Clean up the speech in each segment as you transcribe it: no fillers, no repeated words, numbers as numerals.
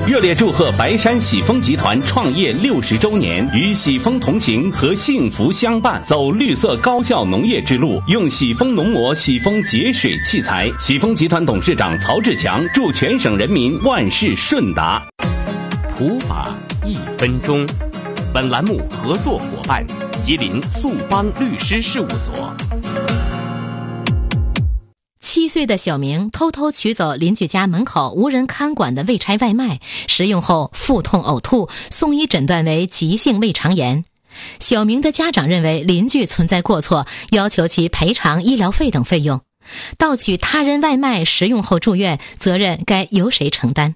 热烈祝贺白山喜丰集团创业60周年，与喜丰同行和幸福相伴，走绿色高效农业之路，用喜丰农膜、喜丰节水器材。喜丰集团董事长曹志强祝全省人民万事顺达。普法1分钟，本栏目合作伙伴吉林速邦律师事务所。 7岁的小明偷偷取走邻居家门口无人看管的未拆外卖，食用后腹痛呕吐，送医诊断为急性胃肠炎。小明的家长认为邻居存在过错，要求其赔偿医疗费等费用。盗取他人外卖食用后住院，责任该由谁承担？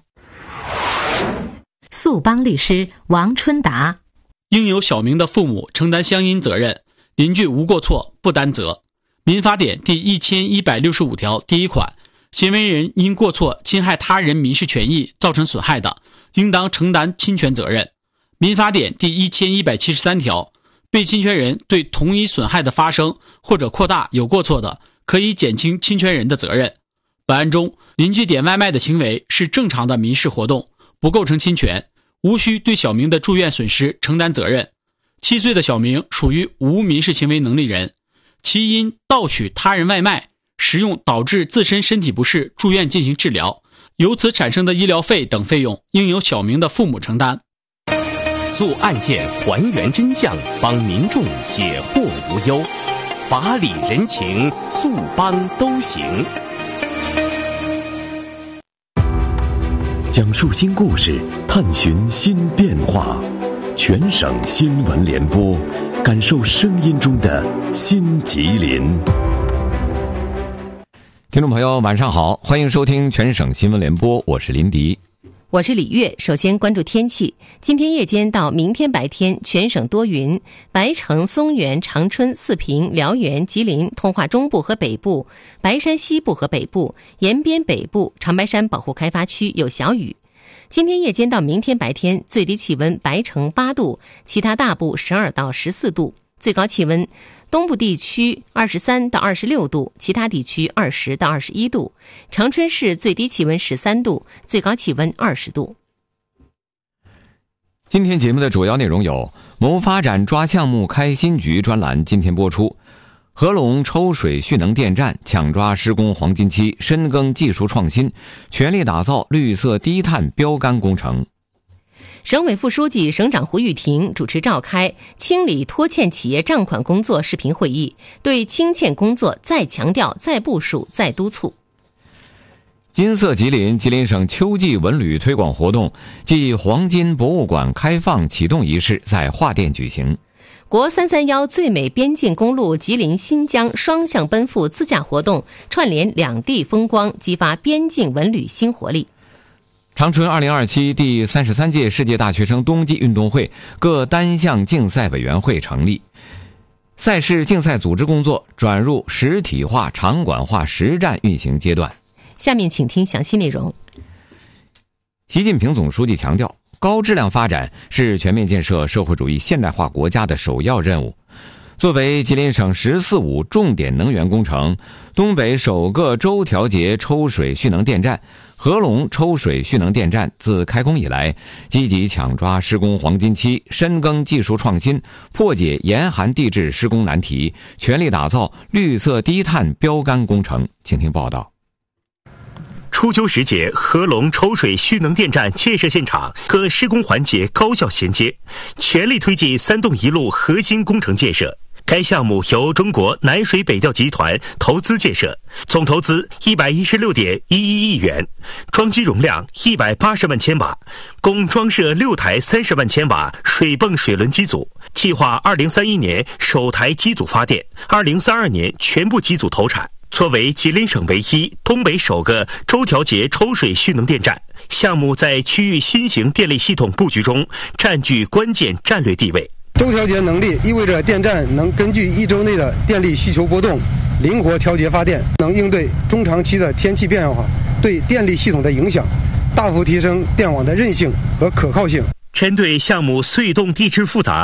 速邦律师王春达： 应由小明的父母承担相应责任，邻居无过错不担责。民法典第1165条第1款，行为人因过错侵害他人民事权益造成损害的，应当承担侵权责任。民法典第1173条，被侵权人对同一损害的发生或者扩大有过错的，可以减轻侵权人的责任。本案中，邻居点外卖的行为是正常的民事活动，不构成侵权，无需对小明的住院损失承担责任。7岁的小明属于无民事行为能力人，其因盗取他人外卖食用导致自身身体不适住院进行治疗，由此产生的医疗费等费用应由小明的父母承担。 做案件还原真相，帮民众解惑无忧，法理人情速邦都行。 讲述新故事，探寻新变化，全省新闻联播，感受声音中的新吉林。 听众朋友晚上好，欢迎收听全省新闻联播，我是林迪。 我是李月。首先关注天气，今天夜间到明天白天全省多云，白城、松原、长春、四平、辽源、吉林、通化中部和北部、白山西部和北部、延边北部、长白山保护开发区有小雨。今天夜间到明天白天最低气温白城8度，其他大部12到14度，最高气温东部地区23到26度，其他地区20到21度。长春市最低气温13度，最高气温20度。 今天节目的主要内容有：谋发展抓项目开新局专栏今天播出；合龙抽水蓄能电站抢抓施工黄金期，深耕技术创新，全力打造绿色低碳标杆工程。 省委副书记、省长胡玉婷主持召开清理拖欠企业账款工作视频会议，对清欠工作再强调、再部署、再督促。 金色吉林，吉林省秋季文旅推广活动暨黄金博物馆开放启动仪式在桦店举行。 国331最美边境公路吉林新疆双向奔赴自驾活动，串联两地风光，激发边境文旅新活力。 长春2027第33届世界大学生冬季运动会各单项竞赛委员会成立，赛事竞赛组织工作转入实体化、场馆化实战运行阶段。 下面请听详细内容。 习近平总书记强调，高质量发展是全面建设社会主义现代化国家的首要任务。作为吉林省“1045”重点能源工程，东北首个周调节抽水蓄能电站合龙抽水蓄能电站自开工以来，积极抢抓施工黄金期，深耕技术创新，破解严寒地质施工难题，全力打造绿色低碳标杆工程。请听报道。 初秋时节，合龙抽水蓄能电站建设现场各施工环节高效衔接，全力推进3栋1路核心工程建设。该项目由中国南水北调集团投资建设，总投资116.11亿元，装机容量180万千瓦，共装设6台30万千瓦水泵水轮机组，计划2031年首台机组发电，2032年全部机组投产。作为吉林省唯一、东北首个周调节抽水蓄能电站，项目在区域新型电力系统布局中占据关键战略地位。 周调节能力意味着电站能根据1周内的电力需求波动，灵活调节发电，能应对中长期的天气变化对电力系统的影响，大幅提升电网的韧性和可靠性。 针对项目隧洞地质复杂、